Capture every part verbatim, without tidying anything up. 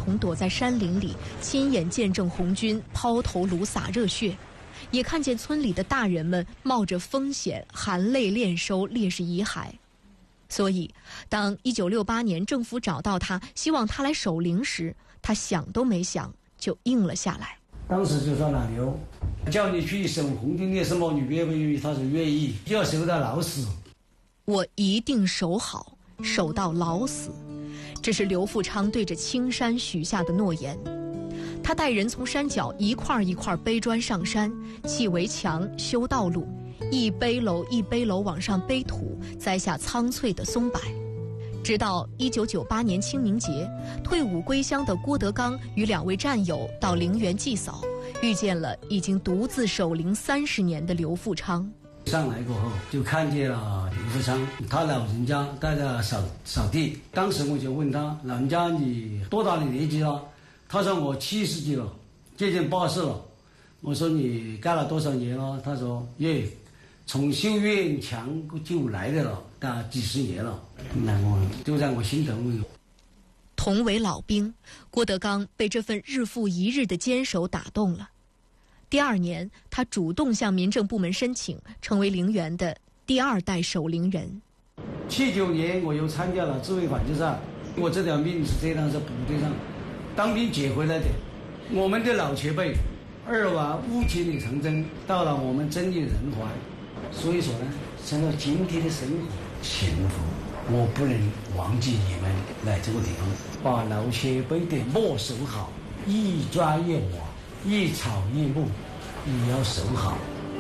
同躲在山林里，亲眼见证红军抛头颅洒热血，也看见村里的大人们冒着风险含泪练收烈士遗骸。所以当一九六八年政府找到他，希望他来守灵时，他想都没想就应了下来。 当时就说老刘，叫你去守红军烈士墓，你愿不愿意？他说愿意，就要守到老死。 我一定守好，守到老死。这是刘富昌对着青山许下的诺言。他带人从山脚一块一块背砖上山，砌围墙，修道路，一背篓一背篓往上背土，栽下苍翠的松柏。直到一九九八年清明节，退伍归乡的郭德纲与两位战友到陵园祭扫，遇见了已经独自守灵三十年的刘富昌。 上来过后就看见了刘富昌，他老人家在那扫扫地。当时我就问他，老人家你多大的年纪了？他说我七十几了，接近八十了。我说你干了多少年了？他说耶，从修院墙就来的了，大几十年了。那我就让我心疼。 同为老兵，郭德纲被这份日复一日的坚守打动了。第二年，他主动向民政部门申请，成为陵园的第二代守陵人。 七九年，我又参加了自卫反击战，我这条命是这样，在部队上当兵捡回来的。我们的老前辈，二娃乌千里长征，到了我们真义人怀。所以说呢，想到今天的生活幸福，我不能忘记你们来这个地方，把老前辈的墓守好，一砖一瓦，一草一木，也要守好。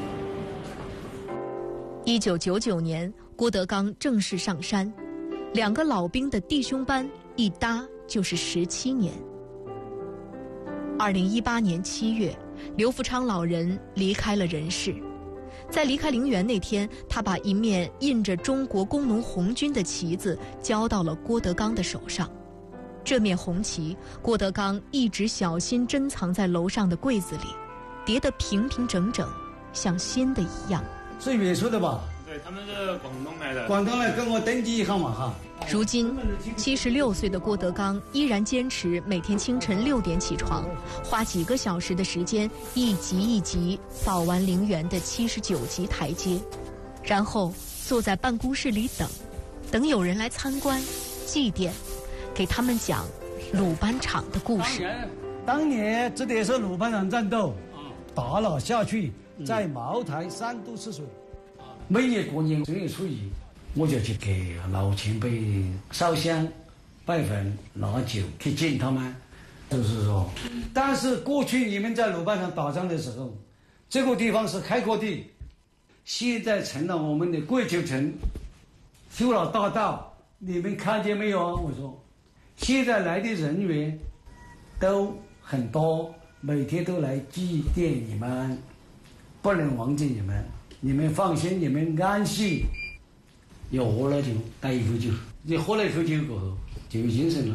一九九九年，郭德纲正式上山，两个老兵的弟兄班一搭就是十七年。二零一八年七月，刘富昌老人离开了人世。在离开陵园那天，他把一面印着中国工农红军的旗子交到了郭德纲的手上。这面红旗，郭德纲一直小心珍藏在楼上的柜子里，叠得平平整整，像新的一样。 是远处的吧？ 对，他们是广东来的。 广东来跟我登记一号码哈。 如今，七十六岁的郭德纲依然坚持每天清晨六点起床，花几个小时的时间，一级一级扫完陵园的七十九级台阶，然后坐在办公室里等，等有人来参观、祭奠，给他们讲鲁班场的故事。 当年这里是鲁班场战斗，打了下去，在茅台三渡赤水。每年过年正月初一，我就去给老前辈烧香、拜坟、拿酒去见他们。就是说，但是过去你们在鲁班场打仗的时候，这个地方是开阔地，现在成了我们的桂球城，修了大道，你们看见没有啊？我说，现在来的人员都很多，每天都来祭奠你们，不能忘记你们。你们放心，你们安心。又喝了酒，带一口酒，你喝了一口酒过后就有精神了。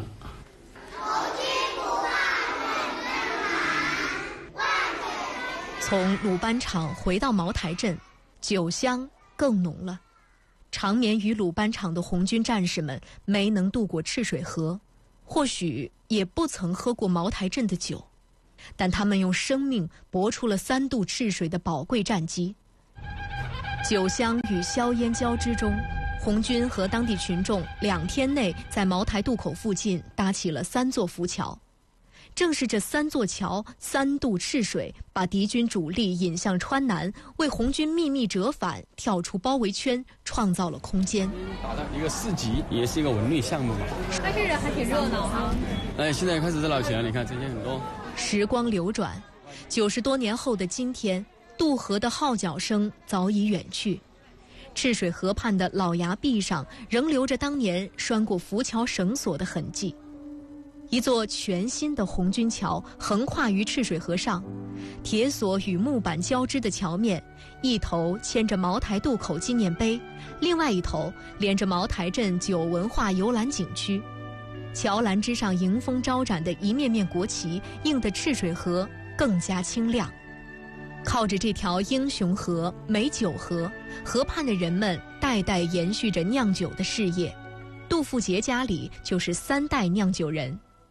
从鲁班场回到茅台镇，酒香更浓了。长眠于鲁班场的红军战士们没能渡过赤水河，或许也不曾喝过茅台镇的酒，但他们用生命搏出了三渡赤水的宝贵战绩。酒香与硝烟交织中，红军和当地群众两天内在茅台渡口附近搭起了三座浮桥。正是这三座桥三渡赤水，把敌军主力引向川南，为红军秘密折返、跳出包围圈创造了空间。 打的一个市集，也是一个文旅项目嘛。 但是还挺热闹哈。 哎，现在开始热闹起来，你看这些很多。 时光流转，九十多年后的今天，渡河的号角声早已远去，赤水河畔的老崖壁上仍留着当年拴过浮桥绳索的痕迹。一座全新的红军桥横跨于赤水河上，铁索与木板交织的桥面，一头牵着茅台渡口纪念碑，另外一头连着茅台镇酒文化游览景区。桥栏之上迎风招展的一面面国旗，映得赤水河更加清亮。靠着这条英雄河、美酒河，河畔的人们代代延续着酿酒的事业。杜富杰家里就是三代酿酒人。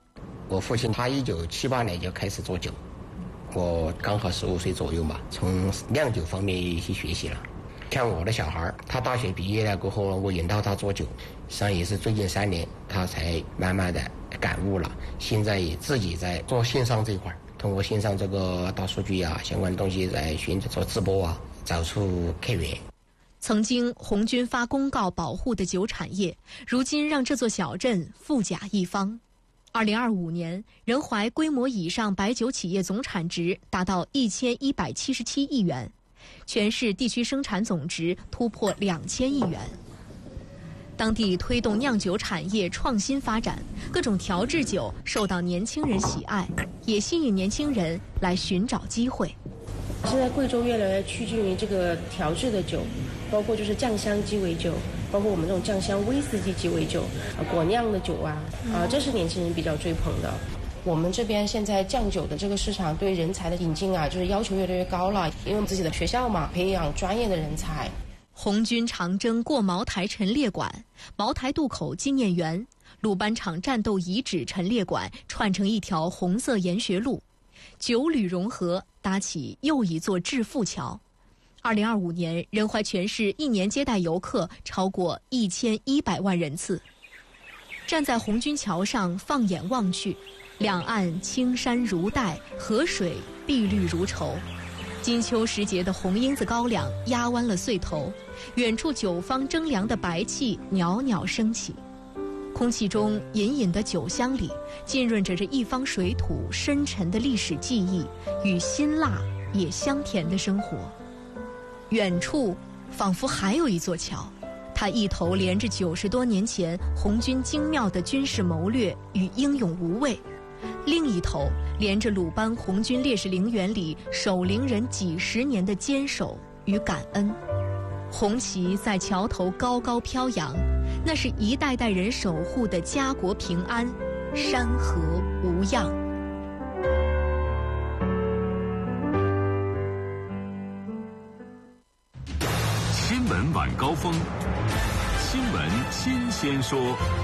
我父亲他一九七八年就开始做酒，我刚好十五岁左右嘛，从酿酒方面去学习了。像我的小孩，他大学毕业了过后，我引导他做酒，实际上也是最近三年他才慢慢的感悟了。现在也自己在做线上这一块，通过线上这个大数据啊，相关的东西来寻找做直播啊，找出客源。 曾经红军发公告保护的酒产业，如今让这座小镇富甲一方。二零二五年，仁怀规模以上白酒企业总产值达到一千一百七十七亿元，全市地区生产总值突破两千亿元。当地推动酿酒产业创新发展，各种调制酒受到年轻人喜爱，也吸引年轻人来寻找机会。 现在贵州越来越趋近于这个调制的酒，包括就是酱香鸡尾酒，包括我们这种酱香威士忌鸡尾酒，啊果酿的酒啊，啊这是年轻人比较追捧的。我们这边现在酱酒的这个市场对人才的引进啊，就是要求越来越高了，因为我们自己的学校嘛，培养专业的人才。 红军长征过茅台陈列馆、茅台渡口纪念园、鲁班场战斗遗址陈列馆串成一条红色研学路，九旅融合，搭起又一座致富桥。二零二五年，仁怀全市一年接待游客超过一千一百万人次。站在红军桥上，放眼望去，两岸青山如黛，河水碧绿如绸。金秋时节的红缨子高粱压弯了穗头，远处酒坊蒸凉的白气袅袅升起，空气中隐隐的酒香里浸润着这一方水土深沉的历史记忆与辛辣也香甜的生活。远处仿佛还有一座桥，它一头连着九十多年前红军精妙的军事谋略与英勇无畏，另一头连着鲁班红军烈士陵园里守陵人几十年的坚守与感恩。红旗在桥头高高飘扬，那是一代代人守护的家国平安，山河无恙。 新闻晚高峰，新闻新鲜说。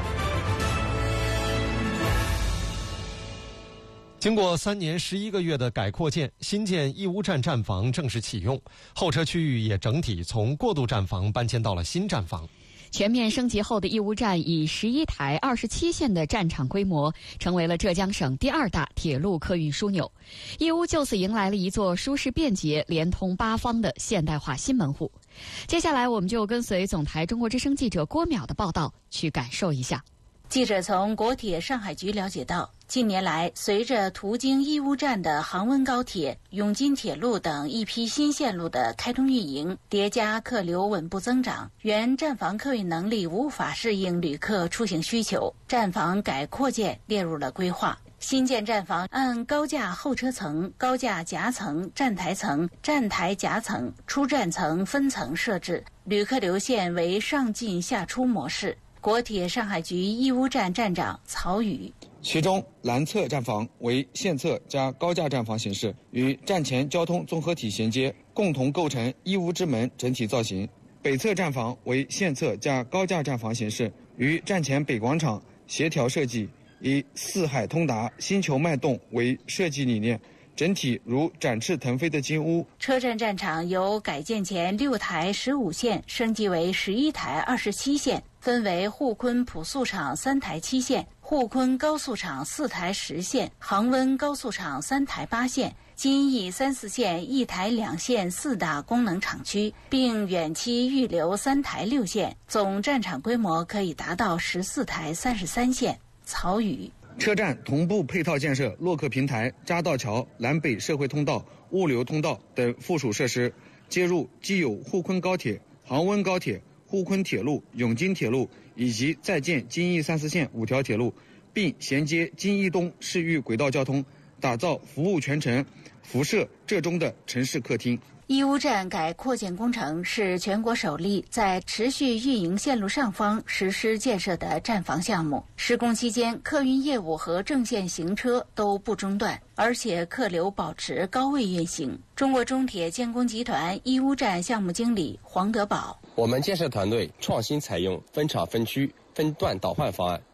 经过三年十一个月的改扩建，新建义乌站站房正式启用，候车区域也整体从过渡站房搬迁到了新站房。 全面升级后的义乌站以十一台二十七线的站场规模，成为了浙江省第二大铁路客运枢纽。义乌就此迎来了一座舒适便捷、连通八方的现代化新门户。接下来，我们就跟随总台中国之声记者郭淼的报道，去感受一下。 记者从国铁上海局了解到，近年来，随着途经义乌站的杭温高铁、永金铁路等一批新线路的开通运营，叠加客流稳步增长，原站房客运能力无法适应旅客出行需求，站房改扩建列入了规划。新建站房按高架候车层、高架夹层、站台层、站台夹层、出站层分层设置，旅客流线为上进下出模式。国铁上海局义乌站站长曹宇， 其中南侧站房为线侧加高架站房形式，与站前交通综合体衔接，共同构成义乌之门整体造型。北侧站房为线侧加高架站房形式，与站前北广场协调设计，以四海通达、星球脉动为设计理念，整体如展翅腾飞的金乌。 车站站场由改建前六台十五线升级为十一台二十七线，分为沪昆普速场三台七线、沪昆高速场四台十线、杭温高速场三台八线、金义三四线一台两线四大功能厂区，并远期预留三台六线，总站场规模可以达到十四台三十三线。曹宇， 车站同步配套建设洛克平台、匝道桥、南北社会通道、物流通道等附属设施，接入既有沪昆高铁、杭温高铁、沪昆铁路、永金铁路以及在建金义三四线五条铁路，并衔接金义东市域轨道交通，打造服务全程、辐射浙中的城市客厅。 义乌站改扩建工程是全国首例在持续运营线路上方实施建设的站房项目。施工期间，客运业务和正线行车都不中断，而且客流保持高位运行。中国中铁建工集团义乌站项目经理黄德宝， 我们建设团队创新采用分场分区分段倒换方案，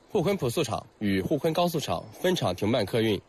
沪昆普速场与沪昆高速场分场停办客运。